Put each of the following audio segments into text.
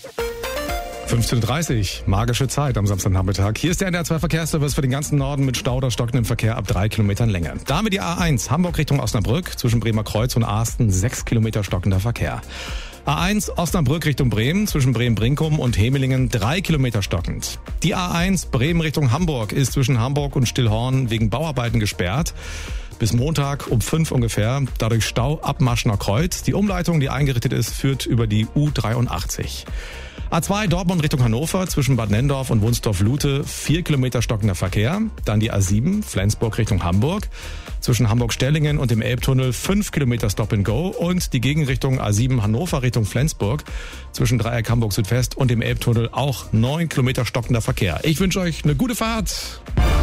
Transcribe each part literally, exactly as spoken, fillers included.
fünfzehn Uhr dreißig, magische Zeit am Samstagnachmittag. Hier ist der N D R zwei Verkehrsservice für den ganzen Norden mit Stau oder stockendem Verkehr ab drei Kilometern Länge. Da haben wir die A eins, Hamburg Richtung Osnabrück, zwischen Bremer Kreuz und Asten, sechs Kilometer stockender Verkehr. A eins Osnabrück Richtung Bremen, zwischen Bremen-Brinkum und Hemelingen, drei Kilometer stockend. Die A eins Bremen Richtung Hamburg ist zwischen Hamburg und Stillhorn wegen Bauarbeiten gesperrt. Bis Montag um fünf ungefähr, dadurch Stau ab Maschner Kreuz. Die Umleitung, die eingerichtet ist, führt über die U dreiundachtzig. A zwei Dortmund Richtung Hannover, zwischen Bad Nenndorf und Wunsdorf-Lute, vier Kilometer stockender Verkehr. Dann die A sieben Flensburg Richtung Hamburg, zwischen Hamburg-Stellingen und dem Elbtunnel, fünf Kilometer Stop and Go. Und die Gegenrichtung A sieben Hannover Richtung Flensburg, zwischen Dreieck Hamburg Südwest und dem Elbtunnel, auch neun Kilometer stockender Verkehr. Ich wünsche euch eine gute Fahrt.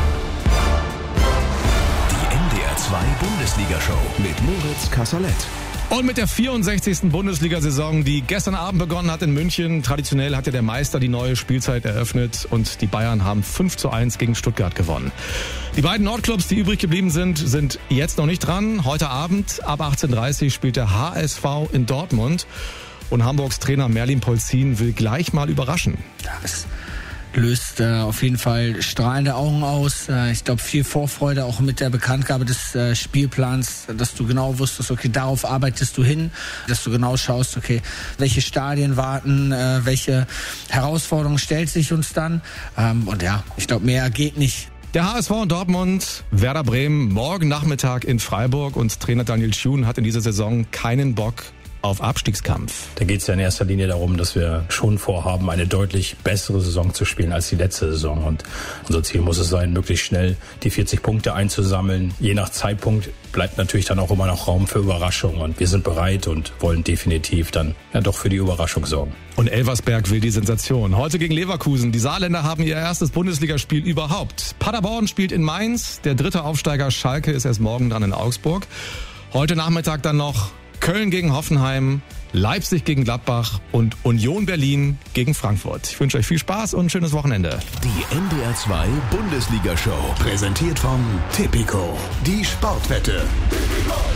Die N D R zwei Bundesliga-Show mit Moritz Kasserlet. Und mit der vierundsechzigsten Bundesliga-Saison, die gestern Abend begonnen hat in München. Traditionell hat ja der Meister die neue Spielzeit eröffnet und die Bayern haben fünf zu eins gegen Stuttgart gewonnen. Die beiden Nordclubs, die übrig geblieben sind, sind jetzt noch nicht dran. Heute Abend ab achtzehn Uhr dreißig spielt der H S V in Dortmund und Hamburgs Trainer Merlin Polzin will gleich mal überraschen. Das löst äh, auf jeden Fall strahlende Augen aus. Äh, ich glaube, viel Vorfreude auch mit der Bekanntgabe des äh, Spielplans, dass du genau wusstest, okay, darauf arbeitest du hin, dass du genau schaust, okay, welche Stadien warten, äh, welche Herausforderungen stellt sich uns dann. Ähm, und ja, ich glaube, mehr geht nicht. Der H S V in Dortmund, Werder Bremen morgen Nachmittag in Freiburg und Trainer Daniel Thune hat in dieser Saison keinen Bock auf Abstiegskampf. Da geht es ja in erster Linie darum, dass wir schon vorhaben, eine deutlich bessere Saison zu spielen als die letzte Saison. Und unser Ziel muss es sein, möglichst schnell die vierzig Punkte einzusammeln. Je nach Zeitpunkt bleibt natürlich dann auch immer noch Raum für Überraschungen. Und wir sind bereit und wollen definitiv dann ja doch für die Überraschung sorgen. Und Elversberg will die Sensation. Heute gegen Leverkusen. Die Saarländer haben ihr erstes Bundesligaspiel überhaupt. Paderborn spielt in Mainz. Der dritte Aufsteiger Schalke ist erst morgen dran in Augsburg. Heute Nachmittag dann noch Köln gegen Hoffenheim, Leipzig gegen Gladbach und Union Berlin gegen Frankfurt. Ich wünsche euch viel Spaß und ein schönes Wochenende. Die N D R zwei Bundesliga-Show, präsentiert von Tipico, die Sportwette.